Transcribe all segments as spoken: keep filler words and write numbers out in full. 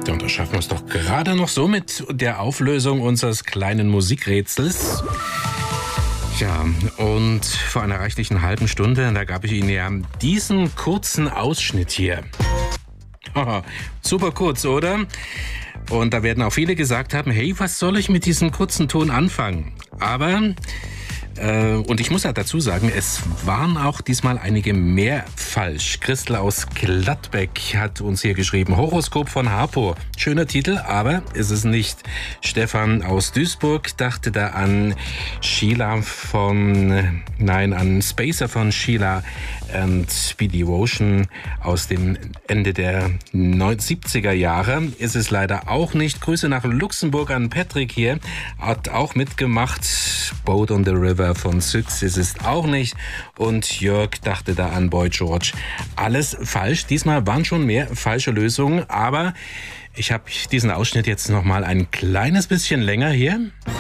Und das schaffen wir es doch gerade noch so mit der Auflösung unseres kleinen Musikrätsels. Ja, und vor einer reichlichen halben Stunde, da gab ich Ihnen ja diesen kurzen Ausschnitt hier. Oh, super kurz, oder? Und da werden auch viele gesagt haben, hey, was soll ich mit diesem kurzen Ton anfangen? Aber... Und ich muss ja dazu sagen, es waren auch diesmal einige mehr falsch. Christel aus Gladbeck hat uns hier geschrieben, Horoskop von Harpo. Schöner Titel, aber ist es nicht. Stefan aus Duisburg dachte da an Sheila von, nein, an Spacer von Sheila und Speedy Ocean aus dem Ende der siebziger Jahre. Ist es leider auch nicht. Grüße nach Luxemburg an Patrick hier. Hat auch mitgemacht. Boat on the River von Syx ist es auch nicht. Und Jörg dachte da an Boy George. Alles falsch. Diesmal waren schon mehr falsche Lösungen. Aber ich habe diesen Ausschnitt jetzt noch mal ein kleines bisschen länger hier.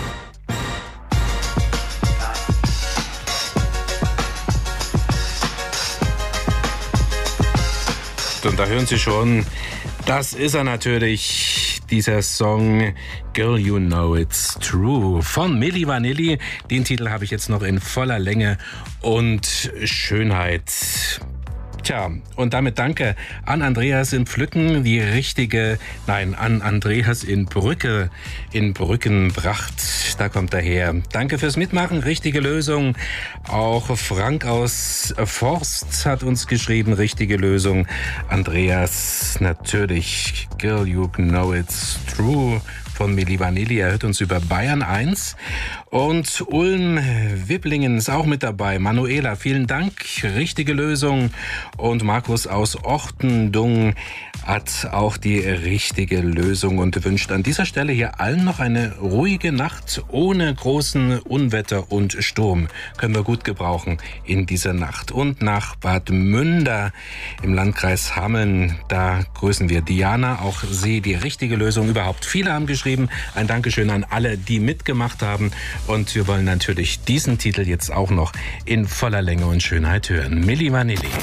Und da hören Sie schon, das ist er natürlich, dieser Song Girl You Know It's True von Milli Vanilli. Den Titel habe ich jetzt noch in voller Länge und Schönheit. Tja, und damit danke an Andreas in Pflücken, die richtige, nein, an Andreas in Brücke, in Brückenbracht, da kommt er her. Danke fürs Mitmachen, richtige Lösung. Auch Frank aus Forst hat uns geschrieben, richtige Lösung. Andreas, natürlich, Girl You Know It's True von Milli Vanilli. Er hört uns über Bayern eins. Und Ulm Wipplingen ist auch mit dabei. Manuela, vielen Dank. Richtige Lösung. Und Markus aus Ortendung hat auch die richtige Lösung und wünscht an dieser Stelle hier allen noch eine ruhige Nacht ohne großen Unwetter und Sturm. Können wir gut gebrauchen in dieser Nacht. Und nach Bad Münder im Landkreis Hameln, da grüßen wir Diana. Auch sie die richtige Lösung überhaupt. Viele haben geschrieben. Ein Dankeschön an alle, die mitgemacht haben. Und wir wollen natürlich diesen Titel jetzt auch noch in voller Länge und Schönheit hören. Milli Vanilli.